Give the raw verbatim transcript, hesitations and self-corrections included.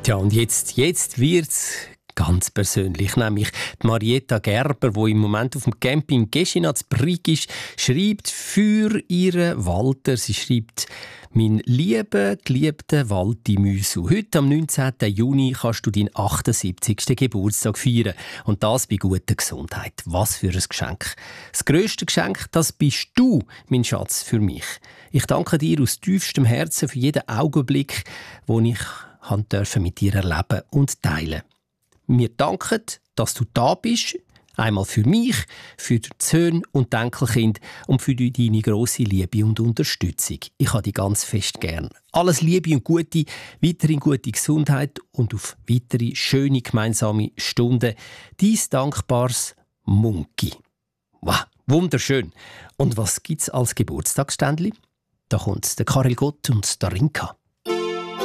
Ja, und jetzt, jetzt wird's ganz persönlich, nämlich die Marietta Gerber, die im Moment auf dem Camping Geschina zu Brig ist, schreibt für ihren Walter. Sie schreibt: «Mein lieber, geliebter Walti Müsu, heute am neunzehnten Juni kannst du deinen achtundsiebzigsten Geburtstag feiern. Und das bei guter Gesundheit. Was für ein Geschenk. Das grösste Geschenk, das bist du, mein Schatz, für mich. Ich danke dir aus tiefstem Herzen für jeden Augenblick, den ich durfte mit dir erleben und teilen. Wir danken, dass du da bist, einmal für mich, für die Söhne und die Enkelkinder und für deine grosse Liebe und Unterstützung. Ich habe dich ganz fest gern. Alles Liebe und Gute, weiterhin gute Gesundheit und auf weitere schöne gemeinsame Stunden. Dein dankbares Munki.» Wow, wunderschön. Und was gibt's als Geburtstagsständli? Da kommt der Karel Gott und der Rinka.